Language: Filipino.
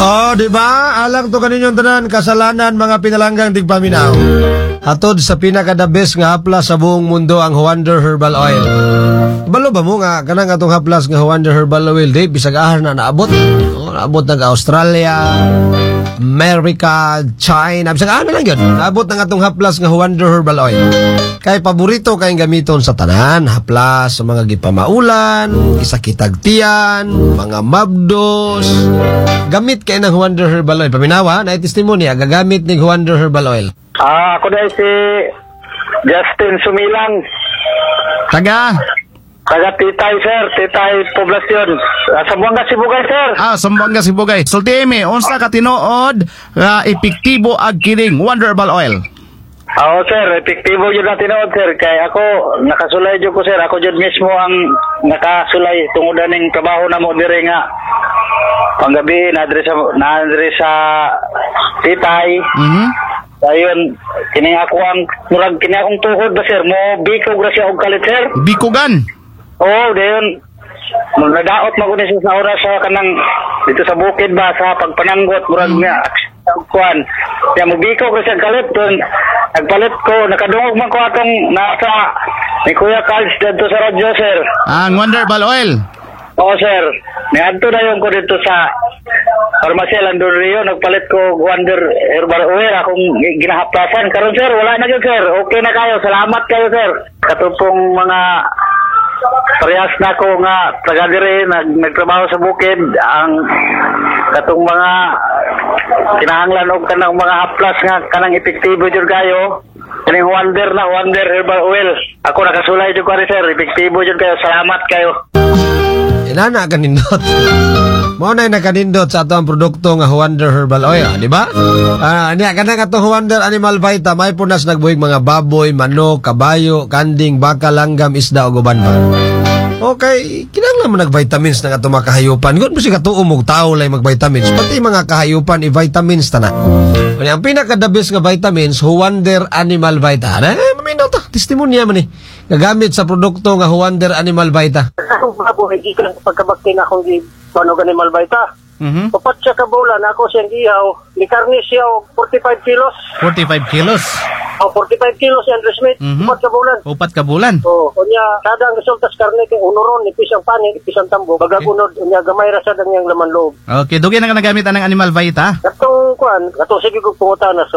Oh, di ba? Alang to kaninyong tanan, kasalanan mga pinalanggang tigpaminaw. Hatod sa pinaka-the best nga haplas sa buong mundo ang Wonder Herbal Oil. Balo ba mo nga kanang atong haplas nga Wonder Herbal Oil di bisag ahar na naabot. Oh, naabot na Australia, America, China, bisag ahar na lang yun. Naabot na atong haplas nga Wonder Herbal Oil. Kay paborito kayong gamiton sa tanan, haplas sa mga gipamaulan, isakitagtian, mga mabdos. Gamit kay ng Wonder Herbal Oil. Paminawa, na testimonya, gagamit ni Wonder Herbal Oil. Ako na si Justin Sumilang. Taga Titay, sir. Titay Poblasyon. Sambuanga, Sibugay, sir. Sambuanga Sibugay. Sultimi, unsa ka tinuod nga epektibo ag kining Wonder Herbal Oil? Oo, sir. Epektibo yun na tinood, sir. Kaya ako, nakasulay dyan ko, sir. Ako dyan mismo ang nakasulay tungod ng trabaho na mo dire nga. Panggabi, na-address sa Titay. Ayun, kini ako ang murag kini akong tuhod ba, sir? Mo bikog ra siya og kalit, sir. Bikugan. Oo, dayon. Nadaot mo ko ni sa oras sa kanang dito sa bukid ba sa pagpananggot murag nga kuan. Ya mo bikog ra siya kalit don. Nagpalit ko, nakadungog man ko atong nasa ni Kuya Carls dito sa radyo, sir. Ang Wonder Herbal Oil. Oo, sir. Niadto na yung ko dito sa Parmasya Landon Rio, nagpalit ko Wonder Herbal Oil akong ginahaplasan. Karon, sir, wala na yun, sir. Okay na kayo. Salamat kayo, sir. Katupong mga parehas na ko nga taga dire nagtrabaho sa bukid ang katong mga kinahanglan og kanang mga haplas nga kanang epektibo jud kayo. Kaning Wonder Herbal Oil. Ako nakasulay jud ko ri, sir. Epektibo jud kayo. Salamat kayo. Inana kanindot. Mao na nakanindot sa atong produkto nga Wonder Herbal Oil, di ba? Niya kanang atong Wonder Animal Vita may punas nagbuhig mga baboy, manok, kabayo, kanding, baka, langgam, isda ug uban pa. Okay, kinahanglan man nag-vitamins ng atong mga kahayupan. Gud mo si katuo mong tao lay mag-vitamins, pati mga kahayupan i-vitamins tana. Ang pinaka-the best nga vitamins, Wonder Animal Vita. Maminaw ta, testimonya man ni. Gagamit sa produkto nga Wonder Animal Vita. Ang baboy, ikan pagkabakti na akong paano Animal Vita. Papat siya kabulan, ako siyang ihaw. Ni karni siya 45 kilos. 45 kilos. 45 kilos yan, Resmith. Papat kabulan. Upat ka bulan. Kunya, kada ang resultas karni kay unuron, ipis ang panin, ipis ang tambo. Bagag unod, kunya gamay rasa ng laman loob. Okay, dugi na ka nagamit ang Animal Vita. Katong kuan, katong sige kong pungutan na